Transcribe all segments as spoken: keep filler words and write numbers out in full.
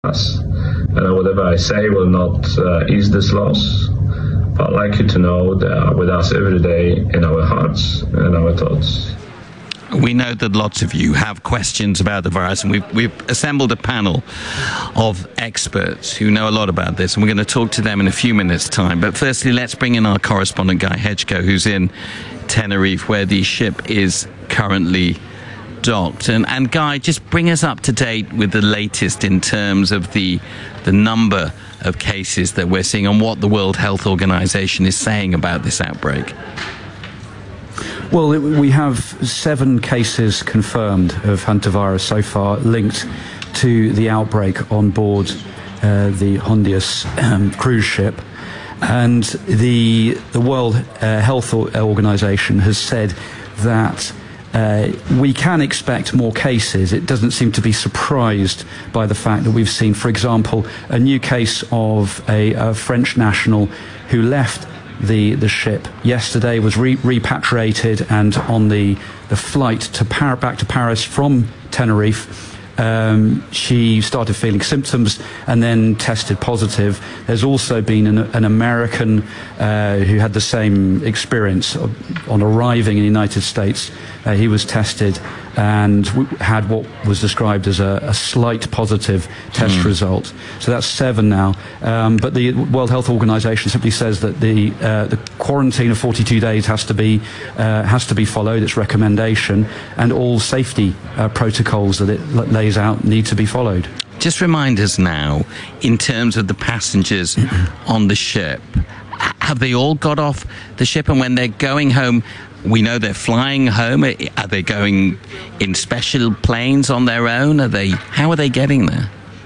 us. And whatever I say will not uh, ease this loss. But I'd like you to know they are with us every day in our hearts and our thoughts. We know that lots of you have questions about the virus, and we've, we've assembled a panel of experts who know a lot about this, and we're going to talk to them in a few minutes' time. But firstly, let's bring in our correspondent, Guy Hedgecoe, who's in Tenerife, where the ship is currently docked. And, and Guy, just bring us up to date with the latest in terms of the the number of cases that we're seeing and what the World Health Organization is saying about this outbreak. Well, we have seven cases confirmed of hantavirus so far linked to the outbreak on board uh, the Hondias um, cruise ship. And the, the World uh, Health Organization has said that uh, we can expect more cases. It doesn't seem to be surprised by the fact that we've seen, for example, a new case of a, a French national who left The, the ship yesterday, was re repatriated, and on the, the flight to Par back to Paris from Tenerife, um, she started feeling symptoms and then tested positive. There's also been an, an American uh, who had the same experience on arriving in the United States. Uh, he was tested and had what was described as a, a slight positive test mm. result. So that's seven now. Um, but the World Health Organization simply says that the uh, the quarantine of forty-two days has to be uh, has to be followed. Its recommendation, and all safety uh, protocols that it lays out need to be followed. Just remind us now, in terms of the passengers on the ship, have they all got off the ship? And when they're going home, we know they're flying home. Are they going in special planes on their own? Are they? How are they getting there?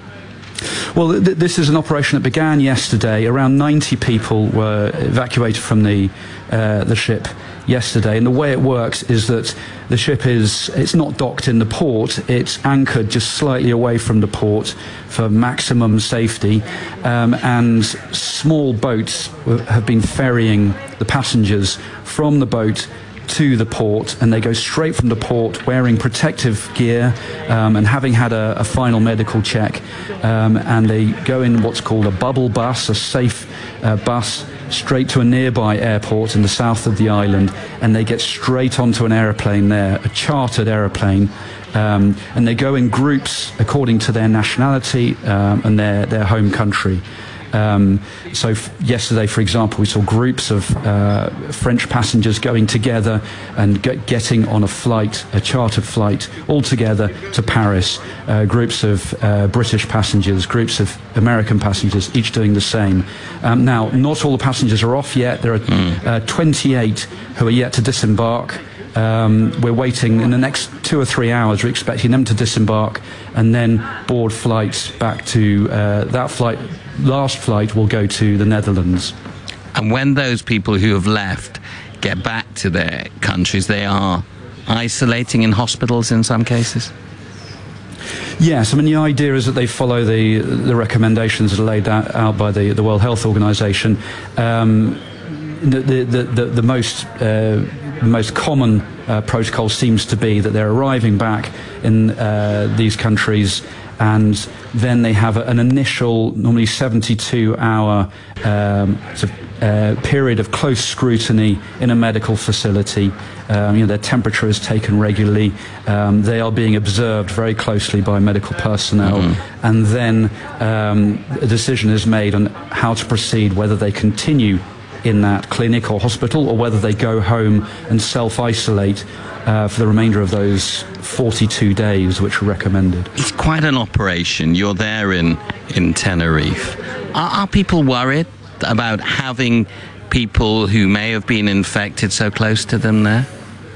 Well, th this is an operation that began yesterday. Around ninety people were evacuated from the uh, the ship yesterday, and the way it works is that the ship is it's not docked in the port. It's anchored just slightly away from the port for maximum safety, um, and small boats have been ferrying the passengers from the boat to the port, and they go straight from the port wearing protective gear um, and having had a, a final medical check, um, and they go in what's called a bubble bus, a safe uh, bus, straight to a nearby airport in the south of the island, and they get straight onto an aeroplane there, a chartered aeroplane, um, and they go in groups according to their nationality um, and their, their home country. Um, so f yesterday, for example, we saw groups of uh, French passengers going together and get getting on a flight, a chartered flight, all together to Paris. Uh, groups of uh, British passengers, groups of American passengers, each doing the same. Um, now, not all the passengers are off yet. There are mm. uh, twenty-eight who are yet to disembark. Um, we're waiting in the next two or three hours. We're expecting them to disembark and then board flights back to uh, that flight. Last flight will go to the Netherlands. And when those people who have left get back to their countries, they are isolating in hospitals in some cases? Yes, I mean, the idea is that they follow the, the recommendations that are laid out, out by the, the World Health Organization. Um, the, the, the, the most... Uh, The most common uh, protocol seems to be that they're arriving back in uh, these countries, and then they have an initial, normally seventy-two hour um, sort of, uh, period of close scrutiny in a medical facility. Um, you know, their temperature is taken regularly. Um, they are being observed very closely by medical personnel, mm-hmm. and then um, a decision is made on how to proceed, whether they continue in that clinic or hospital, or whether they go home and self-isolate uh, for the remainder of those forty-two days which are recommended. It's quite an operation. You're there in, in Tenerife. Are, are people worried about having people who may have been infected so close to them there?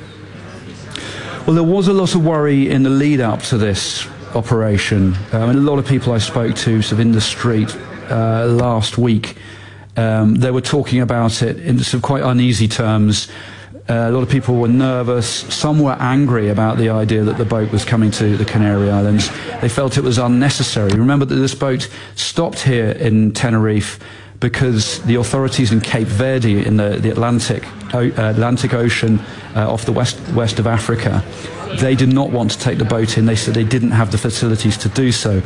Well, there was a lot of worry in the lead-up to this operation. Um, and a lot of people I spoke to sort of in the street uh, last week, Um, they were talking about it in some quite uneasy terms. Uh, a lot of people were nervous. Some were angry about the idea that the boat was coming to the Canary Islands. They felt it was unnecessary. Remember that this boat stopped here in Tenerife because the authorities in Cape Verde, in the, the Atlantic, uh, Atlantic Ocean uh, off the west, west of Africa, they did not want to take the boat in. They said they didn't have the facilities to do so.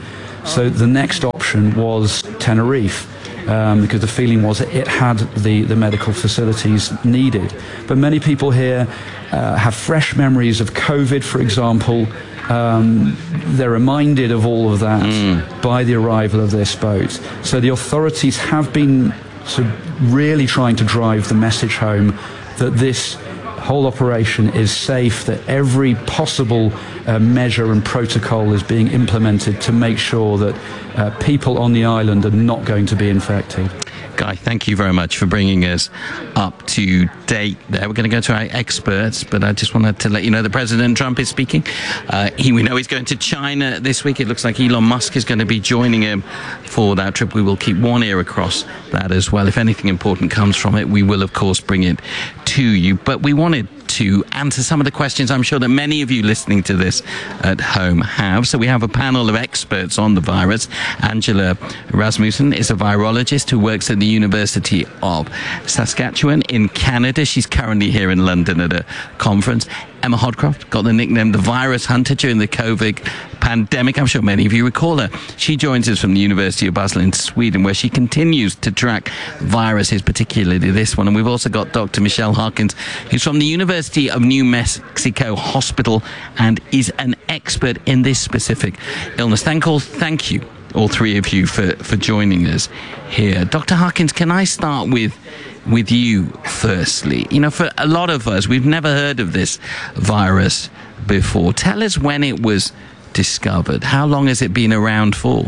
So the next option was Tenerife. Um, because the feeling was it had the, the medical facilities needed. But many people here uh, have fresh memories of COVID, for example. Um, they're reminded of all of that mm. by the arrival of this boat. So the authorities have been sort of really trying to drive the message home that this whole operation is safe, that every possible uh, measure and protocol is being implemented to make sure that uh, people on the island are not going to be infected. Guy, thank you very much for bringing us up to date there. We're going to go to our experts, but I just wanted to let you know that President Trump is speaking. Uh, he, we know he's going to China this week. It looks like Elon Musk is going to be joining him for that trip. We will keep one ear across that as well. If anything important comes from it, we will, of course, bring it to you. But we wanted to answer some of the questions I'm sure that many of you listening to this at home have. So we have a panel of experts on the virus. Angela Rasmussen is a virologist who works at the University of Saskatchewan in Canada. She's currently here in London at a conference. Emma Hodcroft got the nickname the Virus Hunter during the COVID pandemic. I'm sure many of you recall her. She joins us from the University of Basel in Sweden, where she continues to track viruses, particularly this one. And we've also got Doctor Michelle Harkins, who's from the University of New Mexico Hospital and is an expert in this specific illness. Thank all, thank you, all three of you, for, for joining us here. Doctor Harkins, can I start with with you firstly? You know, for a lot of us, we've never heard of this virus before. Tell us when it was discovered. How long has it been around for?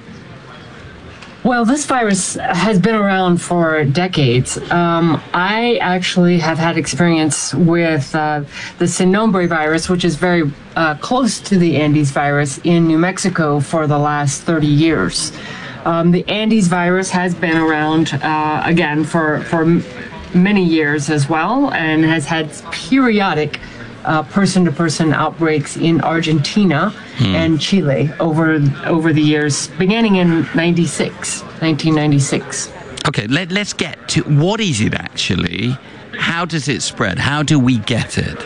Well, this virus has been around for decades. Um, I actually have had experience with uh, the Sinombre virus, which is very uh, close to the Andes virus in New Mexico for the last thirty years. Um, the Andes virus has been around, uh, again, for, for m- many years as well, and has had periodic uh, person-to-person outbreaks in Argentina hmm. and Chile over over the years, beginning in ninety-six, nineteen ninety-six. Okay, let, let's get to what is it actually? How does it spread? How do we get it?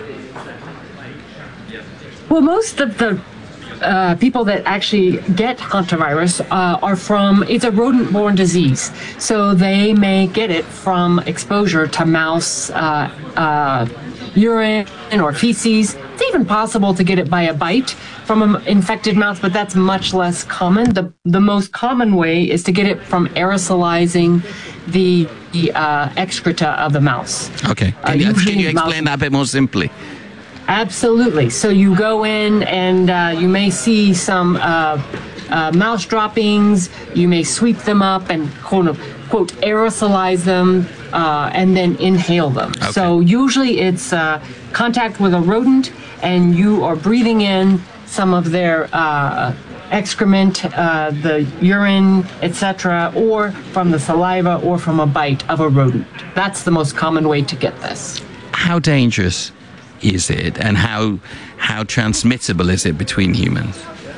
Well, most of the Uh, people that actually get hantavirus uh, are from, it's a rodent-borne disease. So they may get it from exposure to mouse uh, uh, urine or feces. It's even possible to get it by a bite from an infected mouse, but that's much less common. The, the most common way is to get it from aerosolizing the, the uh, excreta of the mouse. Okay. Can, uh, you, can you explain that a bit more simply? Absolutely. So you go in and uh, you may see some uh, uh, mouse droppings. You may sweep them up and quote, quote aerosolize them uh, and then inhale them. Okay. So usually it's uh, contact with a rodent and you are breathing in some of their uh, excrement, uh, the urine, et cetera, or from the saliva or from a bite of a rodent. That's the most common way to get this. How dangerous is it, and how how transmissible is it between humans?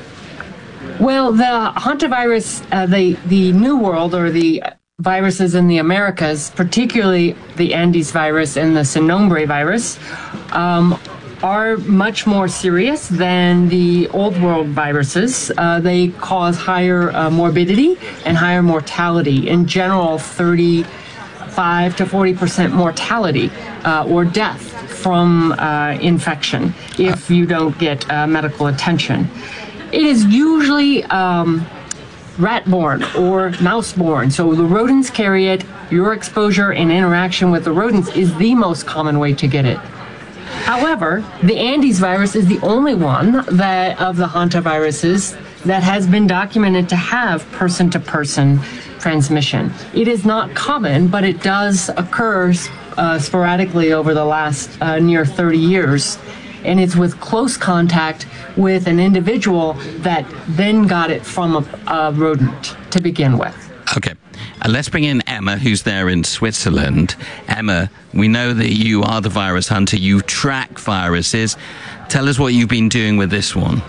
Well, the hantavirus, uh, the the New World, or the viruses in the Americas, particularly the Andes virus and the Sinombre virus, um, are much more serious than the Old World viruses. Uh, they cause higher uh, morbidity and higher mortality. In general, thirty-five to forty percent mortality uh, or death from uh, infection if you don't get uh, medical attention. It is usually um, rat-borne or mouse-borne. So the rodents carry it. Your exposure and interaction with the rodents is the most common way to get it. However, the Andes virus is the only one that of the hantaviruses that has been documented to have person-to-person transmission. It is not common, but it does occur uh, sporadically over the last uh, near thirty years. And it's with close contact with an individual that then got it from a, a rodent to begin with. Okay. And let's bring in Emma, who's there in Switzerland. Emma, we know that you are the virus hunter. You track viruses. Tell us what you've been doing with this one.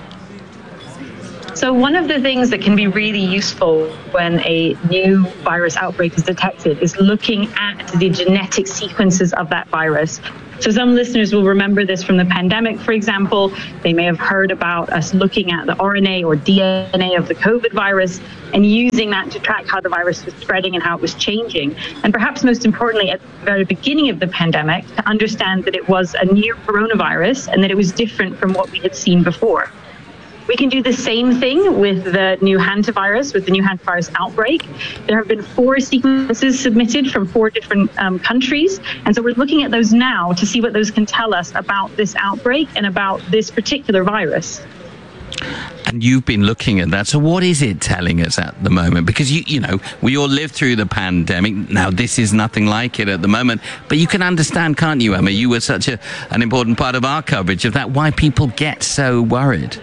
So one of the things that can be really useful when a new virus outbreak is detected is looking at the genetic sequences of that virus So some listeners will remember this from the pandemic, for example. They may have heard about us looking at the R N A or D N A of the COVID virus and using that to track how the virus was spreading and how it was changing. And perhaps most importantly, at the very beginning of the pandemic, to understand that it was a new coronavirus and that it was different from what we had seen before. We can do the same thing with the new hantavirus, with the new hantavirus outbreak. There have been four sequences submitted from four different um, countries. And so we're looking at those now to see what those can tell us about this outbreak and about this particular virus. And you've been looking at that. So what is it telling us at the moment? Because, you you know, we all lived through the pandemic. Now, this is nothing like it at the moment. But you can understand, can't you, Emma? You were such a, an important part of our coverage of that, why people get so worried.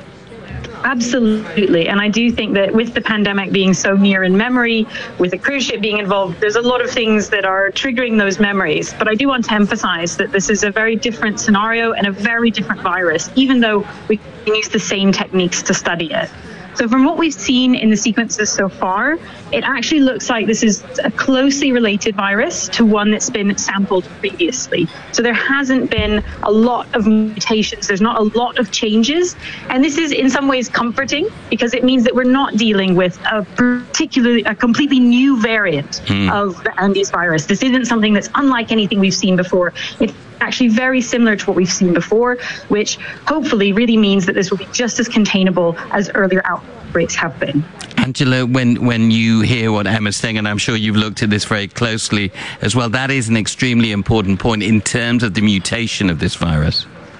Absolutely. And I do think that with the pandemic being so near in memory, with a cruise ship being involved, there's a lot of things that are triggering those memories. But I do want to emphasize that this is a very different scenario and a very different virus, even though we can use the same techniques to study it. So from what we've seen in the sequences so far, it actually looks like this is a closely related virus to one that's been sampled previously. So there hasn't been a lot of mutations. There's not a lot of changes. And this is in some ways comforting because it means that we're not dealing with a particularly, a completely new variant mm. of the Andes virus. This isn't something that's unlike anything we've seen before. It's actually very similar to what we've seen before, which hopefully really means that this will be just as containable as earlier outbreaks have been. Angela, when, when you hear what Emma's saying, and I'm sure you've looked at this very closely as well, that is an extremely important point in terms of the mutation of this virus.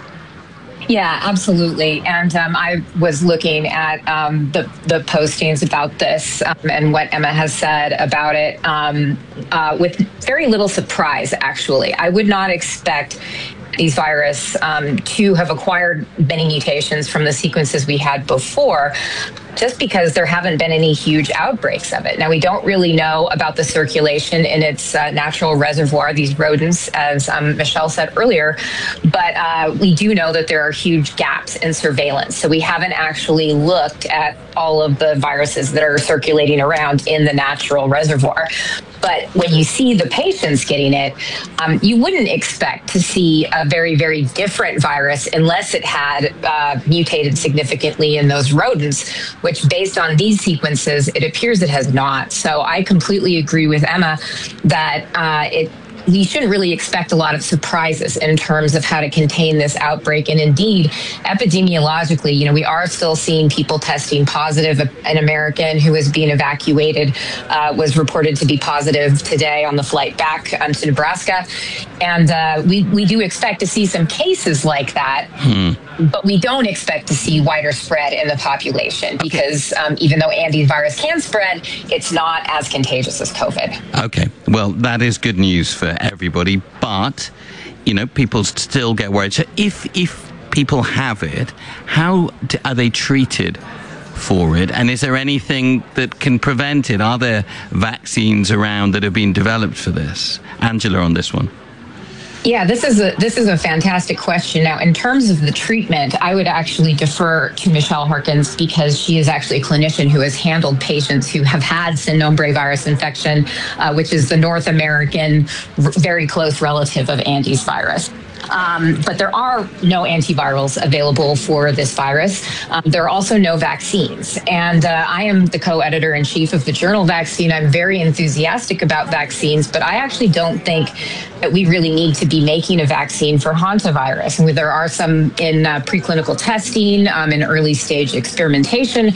Yeah, absolutely. And um, I was looking at um, the, the postings about this um, and what Emma has said about it um, uh, with very little surprise, actually. I would not expect these virus um, to have acquired many mutations from the sequences we had before, just because there haven't been any huge outbreaks of it. Now, we don't really know about the circulation in its uh, natural reservoir, these rodents, as um, Michelle said earlier, but uh, we do know that there are huge gaps in surveillance. So we haven't actually looked at all of the viruses that are circulating around in the natural reservoir. But when you see the patients getting it, um, you wouldn't expect to see a very, very different virus unless it had uh, mutated significantly in those rodents, which based on these sequences, it appears it has not. So I completely agree with Emma that uh, it we shouldn't really expect a lot of surprises in terms of how to contain this outbreak. And indeed, epidemiologically, you know, we are still seeing people testing positive. An American who was being evacuated uh, was reported to be positive today on the flight back um, to Nebraska. And uh, we, we do expect to see some cases like that. Hmm. But we don't expect to see wider spread in the population because um, even though Andes virus can spread, it's not as contagious as COVID. Okay, well, that is good news for everybody, but, you know, people still get worried. So if, if people have it, how do, are they treated for it? And is there anything that can prevent it? Are there vaccines around that have been developed for this? Angela, on this one. Yeah, this is a this is a fantastic question. Now, in terms of the treatment, I would actually defer to Michelle Harkins because she is actually a clinician who has handled patients who have had Sin-Nombre virus infection, uh, which is the North American very close relative of Andes virus. Um, but there are no antivirals available for this virus. Um, there are also no vaccines. And uh, I am the co-editor in chief of the journal Vaccine. I'm very enthusiastic about vaccines, but I actually don't think that we really need to be making a vaccine for hantavirus. And there are some in uh, preclinical testing, um, in early stage experimentation,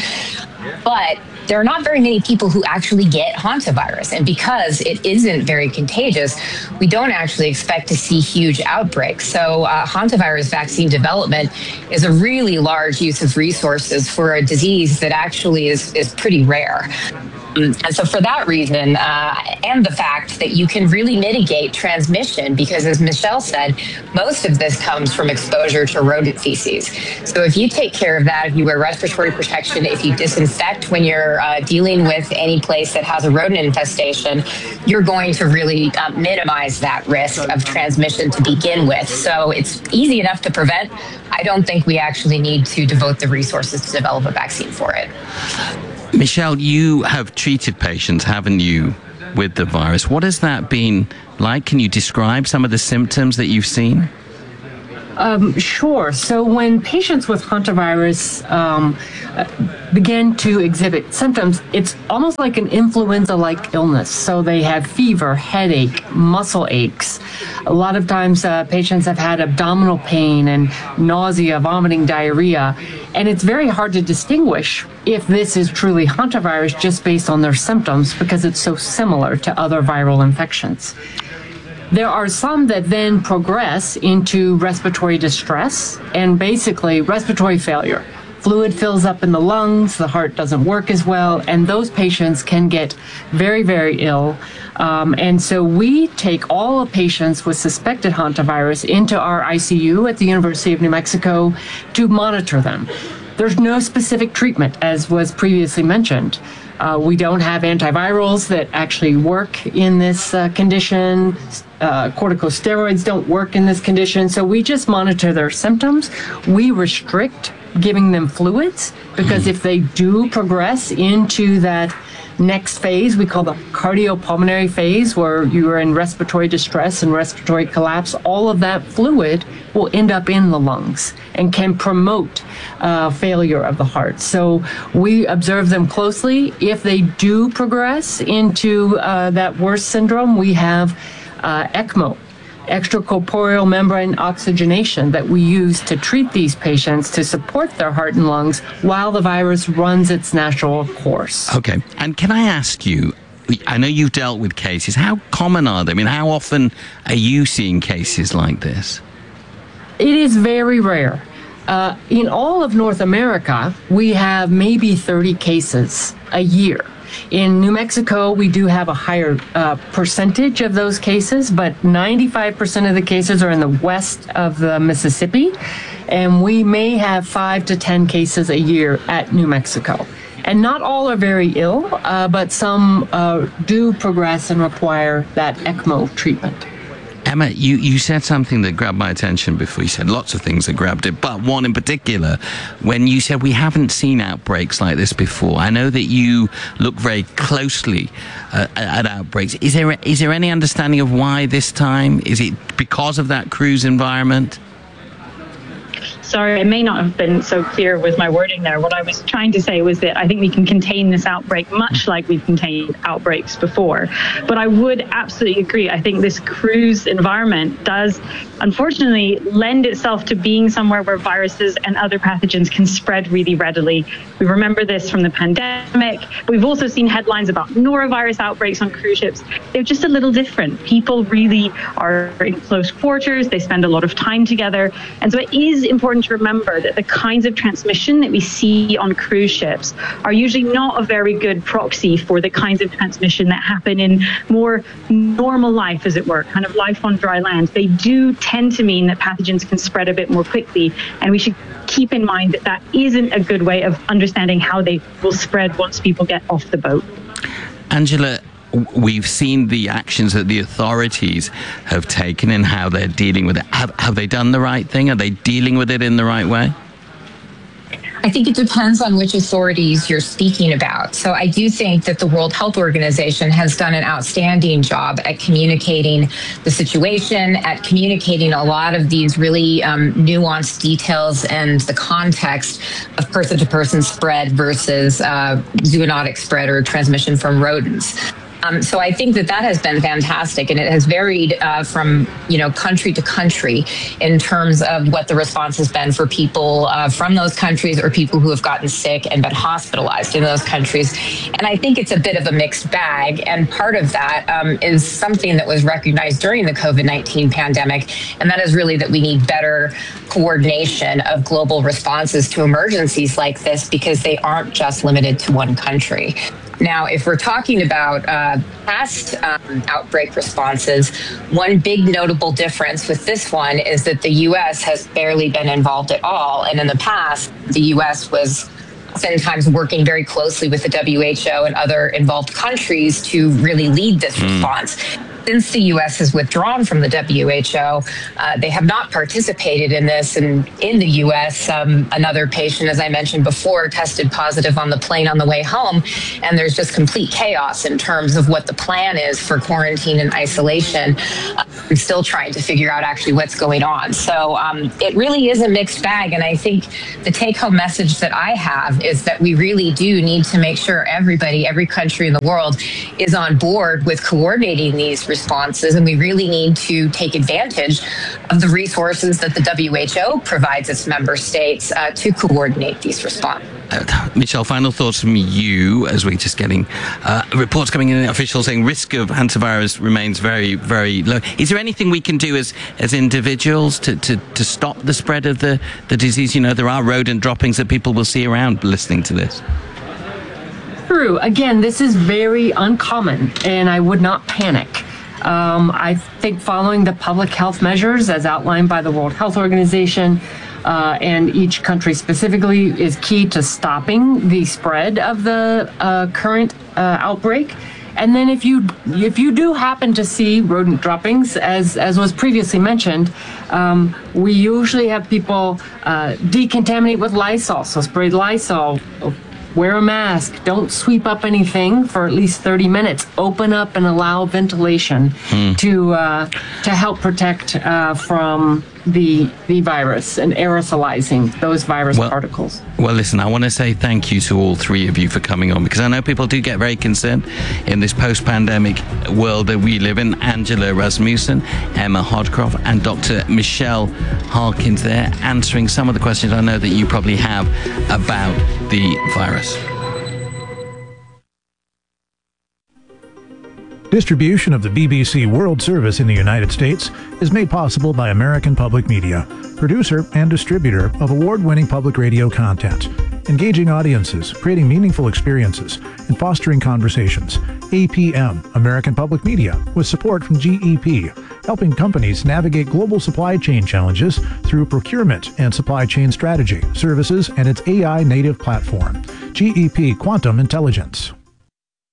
but there are not very many people who actually get hantavirus. And because it isn't very contagious, we don't actually expect to see huge outbreaks. So uh, hantavirus vaccine development is a really large use of resources for a disease that actually is, is pretty rare. And so for that reason, uh, and the fact that you can really mitigate transmission, because as Michelle said, most of this comes from exposure to rodent feces. So if you take care of that, if you wear respiratory protection, if you disinfect when you're uh, dealing with any place that has a rodent infestation, you're going to really uh, minimize that risk of transmission to begin with. So it's easy enough to prevent. I don't think we actually need to devote the resources to develop a vaccine for it. Michelle, you have treated patients, haven't you, with the virus. What has that been like? Can you describe some of the symptoms that you've seen? Um, sure. So when patients with hantavirus um, uh, begin to exhibit symptoms, it's almost like an influenza-like illness. So they have fever, headache, muscle aches. A lot of times uh, patients have had abdominal pain and nausea, vomiting, diarrhea. And it's very hard to distinguish if this is truly hantavirus just based on their symptoms because it's so similar to other viral infections. There are some that then progress into respiratory distress and basically respiratory failure. Fluid fills up in the lungs, the heart doesn't work as well, and those patients can get very, very ill. Um, and so we take all the patients with suspected hantavirus into our I C U at the University of New Mexico to monitor them. There's no specific treatment, as was previously mentioned. Uh, we don't have antivirals that actually work in this uh, condition. Uh, corticosteroids don't work in this condition. So we just monitor their symptoms. We restrict giving them fluids because if they do progress into that next phase, we call the cardiopulmonary phase, where you are in respiratory distress and respiratory collapse, all of that fluid will end up in the lungs and can promote uh, failure of the heart. So we observe them closely. If they do progress into uh, that worst syndrome, we have uh, ECMO, extracorporeal membrane oxygenation, that we use to treat these patients to support their heart and lungs while the virus runs its natural course. Okay. And can I ask you, I know you've dealt with cases. How common are they? I mean, how often are you seeing cases like this? It is very rare. Uh, in all of North America, we have maybe thirty cases a year. In New Mexico, we do have a higher uh, percentage of those cases, but ninety-five percent of the cases are in the west of the Mississippi, and we may have five to ten cases a year at New Mexico. And not all are very ill, uh, but some uh, do progress and require that ECMO treatment. Emma, you, you said something that grabbed my attention before. You said lots of things that grabbed it, but one in particular, when you said we haven't seen outbreaks like this before. I know that you look very closely uh, at outbreaks. Is there is there any understanding of why this time? Is it because of that cruise environment? Sorry, I may not have been so clear with my wording there. What I was trying to say was that I think we can contain this outbreak much like we've contained outbreaks before. But I would absolutely agree. I think this cruise environment does, unfortunately, lend itself to being somewhere where viruses and other pathogens can spread really readily. We remember this from the pandemic. We've also seen headlines about norovirus outbreaks on cruise ships. They're just a little different. People really are in close quarters. They spend a lot of time together. And so it is important to remember that the kinds of transmission that we see on cruise ships are usually not a very good proxy for the kinds of transmission that happen in more normal life, as it were, kind of life on dry land. They do tend to mean that pathogens can spread a bit more quickly, and we should keep in mind that that isn't a good way of understanding how they will spread once people get off the boat. Angela, we've seen the actions that the authorities have taken and how they're dealing with it. Have, have they done the right thing? Are they dealing with it in the right way? I think it depends on which authorities you're speaking about. So I do think that the World Health Organization has done an outstanding job at communicating the situation, at communicating a lot of these really um, nuanced details and the context of person-to-person spread versus uh, zoonotic spread or transmission from rodents. Um, so I think that that has been fantastic, and it has varied uh, from, you know, country to country in terms of what the response has been for people uh, from those countries or people who have gotten sick and been hospitalized in those countries. And I think it's a bit of a mixed bag, and part of that um, is something that was recognized during the COVID nineteen pandemic, and that is really that we need better coordination of global responses to emergencies like this, because they aren't just limited to one country. Now, if we're talking about uh, past um, outbreak responses, one big notable difference with this one is that the U S has barely been involved at all. And in the past, the U S was oftentimes working very closely with the W H O and other involved countries to really lead this mm. response. since the U S has withdrawn from the W H O, uh, they have not participated in this. And in the U S, um, another patient, as I mentioned before, tested positive on the plane on the way home. And there's just complete chaos in terms of what the plan is for quarantine and isolation. Uh, I'm still trying to figure out actually what's going on. So um, it really is a mixed bag. And I think the take-home message that I have is that we really do need to make sure everybody, every country in the world is on board with coordinating these responses. And we really need to take advantage of the resources that the W H O provides its member states uh, to coordinate these responses. Uh, Michelle, final thoughts from you as we're just getting uh, reports coming in, officials saying risk of hantavirus remains very, very low. Is there anything we can do as as individuals to, to, to stop the spread of the, the disease? You know, there are rodent droppings that people will see around listening to this. True. Again, this is very uncommon, and I would not panic. Um, I think following the public health measures as outlined by the World Health Organization uh, and each country specifically is key to stopping the spread of the uh, current uh, outbreak. And then if you if you do happen to see rodent droppings, as, as was previously mentioned, um, we usually have people uh, decontaminate with Lysol, so spray Lysol. Wear a mask. Don't sweep up anything for at least thirty minutes. Open up and allow ventilation mm. to uh, to help protect uh, from the the virus and aerosolizing those virus well, particles. Well, listen, I want to say thank you to all three of you for coming on, because I know people do get very concerned in this post-pandemic world that we live in. Angela Rasmussen, Emma Hodcroft, and Doctor Michelle Harkins there answering some of the questions I know that you probably have about the virus. Distribution of the B B C World Service in the United States is made possible by American Public Media, producer and distributor of award-winning public radio content, engaging audiences, creating meaningful experiences, and fostering conversations. A P M, American Public Media, with support from G E P, helping companies navigate global supply chain challenges through procurement and supply chain strategy, services, and its A I native platform, G E P Quantum Intelligence.